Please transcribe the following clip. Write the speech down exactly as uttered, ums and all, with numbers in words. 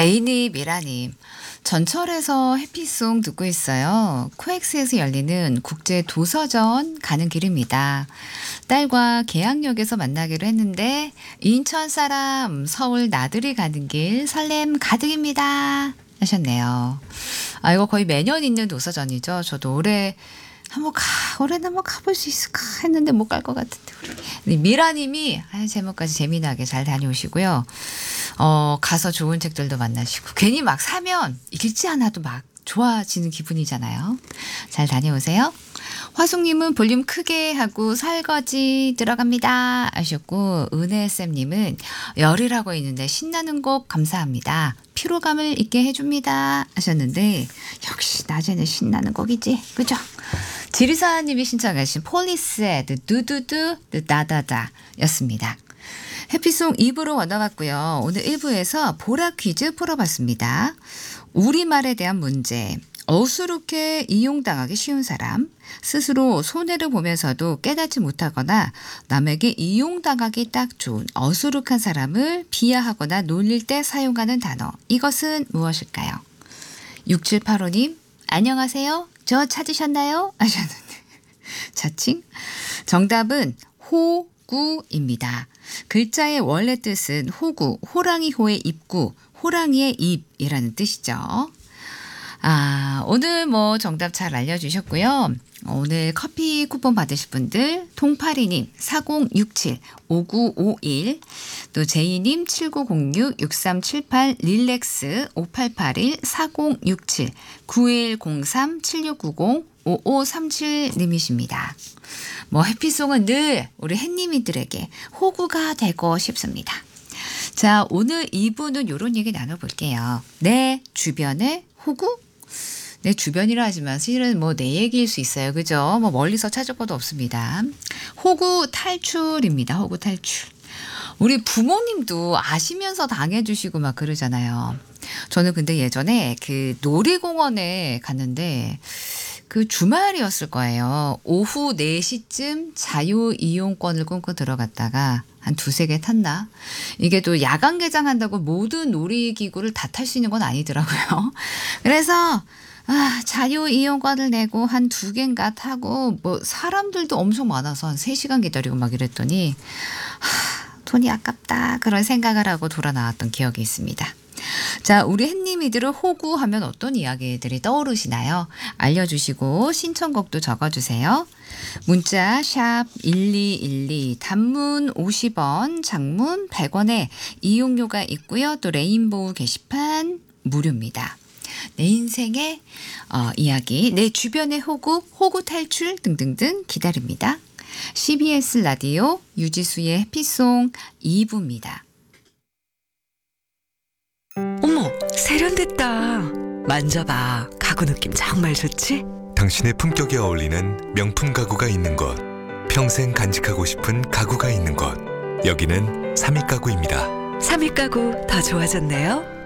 레이니 미라님, 전철에서 해피송 듣고 있어요. 코엑스에서 열리는 국제 도서전 가는 길입니다. 딸과 계양역에서 만나기로 했는데 인천 사람 서울 나들이 가는 길 설렘 가득입니다 하셨네요. 아, 이거 거의 매년 있는 도서전이죠. 저도 올해 한번 가, 올해는 한번 가볼 수 있을까 했는데 못 갈 것 같은데. 우리 미라님이 아, 제목까지 재미나게 잘 다녀오시고요. 어, 가서 좋은 책들도 만나시고 괜히 막 사면 읽지 않아도 막 좋아지는 기분이잖아요. 잘 다녀오세요. 화숙님은 볼륨 크게 하고 설거지 들어갑니다 하셨고, 은혜쌤님은 열이라고 있는데 신나는 곡 감사합니다. 피로감을 잊게 해줍니다 하셨는데, 역시 낮에는 신나는 곡이지, 그죠? 지리사님이 신청하신 폴리스의 두두두 나다다 였습니다. 해피송 이 부로 원어갔고요. 오늘 일 부에서 보라 퀴즈 풀어봤습니다. 우리말에 대한 문제. 어수룩해 이용당하기 쉬운 사람, 스스로 손해를 보면서도 깨닫지 못하거나 남에게 이용당하기 딱 좋은 어수룩한 사람을 비하하거나 놀릴 때 사용하는 단어. 이것은 무엇일까요? 육칠팔오님 안녕하세요. 저 찾으셨나요? 하셨는데 자칭? 정답은 호구입니다. 글자의 원래 뜻은 호구, 호랑이 호의 입구, 호랑이의 입이라는 뜻이죠. 아, 오늘 뭐 정답 잘 알려주셨고요. 오늘 커피 쿠폰 받으실 분들 통파리님 사공육칠 오구오일, 또 제이님 칠구공육 육삼칠팔, 릴렉스 오팔팔일 사공육칠 구일공삼 칠육구공 오오삼칠님이십니다. 뭐 해피송은 늘 우리 햇님이들에게 호구가 되고 싶습니다. 자, 오늘 이 부는 이런 얘기 나눠볼게요. 내 주변에 호구? 내 주변이라 하지만 실은 뭐 내 얘기일 수 있어요. 그죠? 뭐 멀리서 찾을 것도 없습니다. 호구 탈출입니다. 호구 탈출. 우리 부모님도 아시면서 당해주시고 막 그러잖아요. 저는 근데 예전에 그 놀이공원에 갔는데 그 주말이었을 거예요. 오후 네 시쯤 자유이용권을 끊고 들어갔다가 한 두세 개 탔나? 이게 또 야간 개장한다고 모든 놀이기구를 다 탈 수 있는 건 아니더라고요. 그래서 아, 자유이용권을 내고 한 두 개인가 타고 뭐 사람들도 엄청 많아서 한 세 시간 기다리고 막 이랬더니 하, 돈이 아깝다 그런 생각을 하고 돌아 나왔던 기억이 있습니다. 자, 우리 햇님이들을 호구하면 어떤 이야기들이 떠오르시나요? 알려주시고 신청곡도 적어주세요. 문자 샵 일이일이, 단문 오십 원, 장문 백 원에 이용료가 있고요. 또 레인보우 게시판 무료입니다. 내 인생의 어, 이야기, 내 주변의 호구, 호구 탈출 등등등 기다립니다. 씨비에스 라디오 유지수의 해피송 이 부입니다. 어머, 세련됐다. 만져봐. 가구 느낌 정말 좋지? 당신의 품격에 어울리는 명품 가구가 있는 곳, 평생 간직하고 싶은 가구가 있는 곳, 여기는 삼익가구입니다. 삼익 가구 더 좋아졌네요.